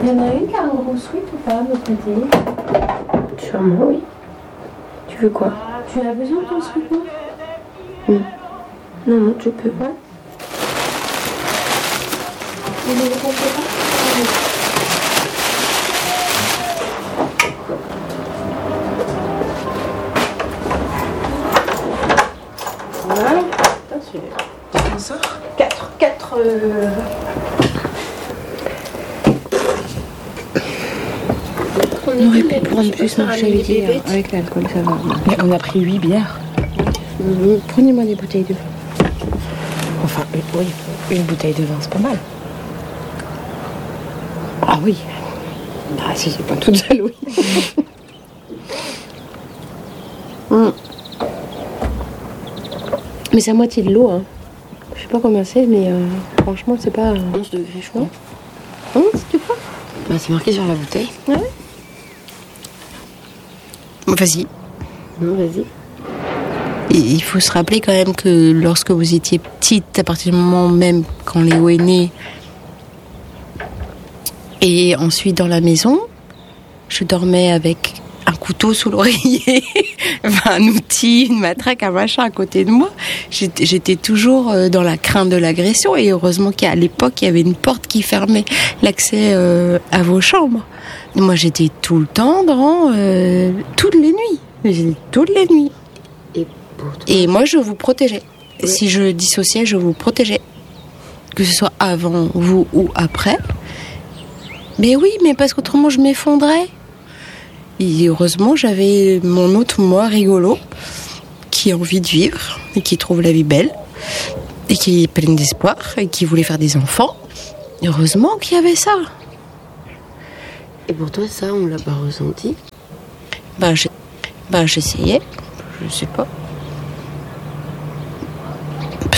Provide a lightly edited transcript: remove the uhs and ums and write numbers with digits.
y en a une qui a un gros sweat ou pas à me prêter? Sûrement, oui. Tu veux quoi? Tu as besoin de ton sweat, non? Non, tu peux. Ouais. Vous ne le comptez pas? Voilà. Comment ça? 4. On aurait pu prendre plus marché avec l'alcool, ça va. Mais on a pris 8 bières. Prenez-moi des bouteilles de vin. Enfin, oui, une bouteille de vin, c'est pas mal. Ah oui. Ah si, c'est pas toute seule, oui. Mais c'est à moitié de l'eau, hein. Je sais pas combien c'est, mais franchement, c'est pas 11 degrés, je crois. tu crois? Bah, c'est marqué sur la bouteille. Ah ouais? Vas-y. Non, vas-y. Et il faut se rappeler quand même que lorsque vous étiez petite, à partir du moment même quand Léo est né, et ensuite dans la maison, je dormais avec un couteau sous l'oreiller, enfin, un outil, une matraque, un machin à côté de moi. J'étais toujours dans la crainte de l'agression, et heureusement qu'à l'époque, il y avait une porte qui fermait l'accès à vos chambres. Moi, j'étais tout le temps dans toutes les nuits. Et moi, je vous protégeais. Oui. Si je dissociais, je vous protégeais. Que ce soit avant vous ou après. Mais oui, mais parce qu'autrement, je m'effondrais. Et heureusement, j'avais mon autre moi rigolo, qui a envie de vivre, et qui trouve la vie belle, et qui est pleine d'espoir, et qui voulait faire des enfants. Heureusement qu'il y avait ça. Et pour toi, ça, on l'a pas ressenti? J'essayais. Je sais pas.